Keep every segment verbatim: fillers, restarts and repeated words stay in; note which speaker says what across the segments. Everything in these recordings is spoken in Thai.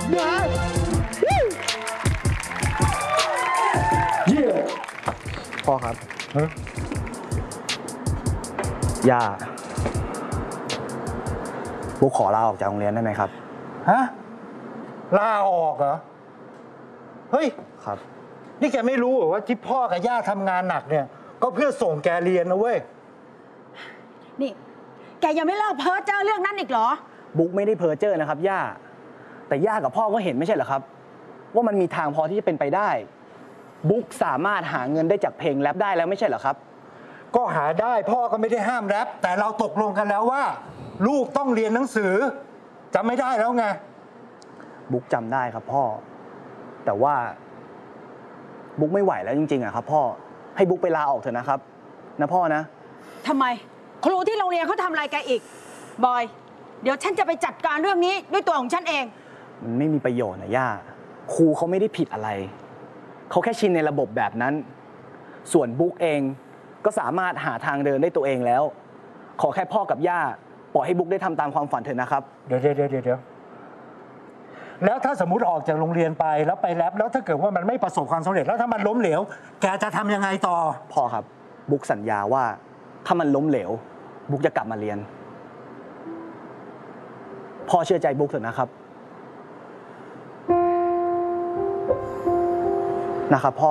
Speaker 1: นะเยี่ย
Speaker 2: พ่อครับ
Speaker 1: ฮะ
Speaker 2: ย่าบุ๊กขอลาออกจากโรงเรียนได้ไหมครับ
Speaker 1: ฮะลาออกเหรอเฮ้ย
Speaker 2: ครับ
Speaker 1: นี่แกไม่รู้เหรอว่าที่พ่อกับย่าทำงานหนักเนี่ยก็เพื่อส่งแกเรียนนะเว้ย
Speaker 3: นี่แกยังไม่เลิกเพ้อเจ้าเรื่องนั้นอีกเหรอ
Speaker 2: บุ๊กไม่ได้เพ้อเจ้อนะครับย่าแต่ย่ากับพ่อก็เห็นไม่ใช่เหรอครับว่ามันมีทางพอที่จะเป็นไปได้บุ๊กสามารถหาเงินได้จากเพลงแรปได้แล้วไม่ใช่เหรอครับ
Speaker 1: ก็หาได้พ่อก็ไม่ได้ห้ามแรปแต่เราตกลงกันแล้วว่า ลูกต้องเรียนหนังสือจำไม่ได้แล้วไง
Speaker 2: บุ๊กจำได้ครับพ่อแต่ว่าบุ๊กไม่ไหวแล้วจริงๆอะครับพ่อให้บุ๊กไปลาออกเถอะนะครับนะพ่อนะ
Speaker 3: ทำไมครูที่โรงเรียนเขาทำอะไรแกอีกบอยเดี๋ยวฉันจะไปจัดการเรื่องนี้ด้วยตัวของฉันเอง
Speaker 2: มันไม่มีประโยชน์นะย่าครูเขาไม่ได้ผิดอะไรเขาแค่ชินในระบบแบบนั้นส่วนบุ๊กเองก็สามารถหาทางเดินได้ตัวเองแล้วขอแค่พ่อกับย่าปล่อยให้บุ๊กได้ทำตามความฝันเถอะนะครับ
Speaker 1: เดี๋ยวเดี๋ยวเดี๋ยวเดี๋ยวแล้วถ้าสมมุติออกจากโรงเรียนไปแล้วไปแรปแล้วถ้าเกิดว่ามันไม่ประสบความสำเร็จแล้วถ้ามันล้มเหลวแกจะทำยังไงต่อ
Speaker 2: พ่อครับบุ๊กสัญญาว่าถ้ามันล้มเหลวบุ๊กจะกลับมาเรียนพ่อเชื่อใจบุ๊กเถอะนะครับนะครับพ่อ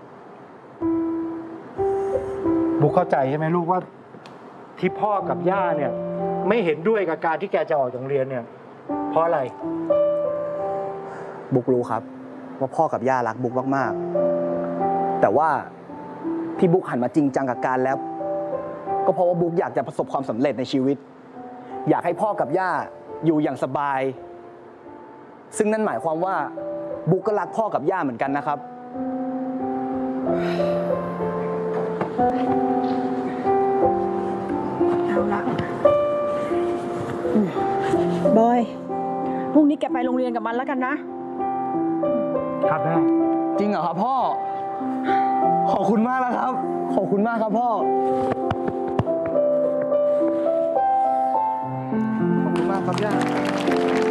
Speaker 1: บุ๊กเข้าใจใช่ไหมลูกว่าที่พ่อกับย่าเนี่ยไม่เห็นด้วยกับการที่แกจะออกจากโรงเรียนเนี่ยเพราะอะไร
Speaker 2: บุ๊กรู้ครับว่าพ่อกับย่ารักบุ๊กมากๆแต่ว่าที่บุ๊กหันมาจริงจังกับการแล้วก็เพราะว่าบุ๊กอยากจะประสบความสำเร็จในชีวิตอยากให้พ่อกับย่าอยู่อย่างสบายซึ่งนั่นหมายความว่าบุ๊กก็รักพ่อกับย่าเหมือนกันนะครับ
Speaker 3: เอาละบอยพรุ่งนี้แกไปโรงเรียนกับมันแล้วกันนะครับ
Speaker 1: แม่
Speaker 2: จริงเหรอครับพ่อขอบคุณมากนะครับขอบคุณมากครับพ่อขอบคุณมากครับย่า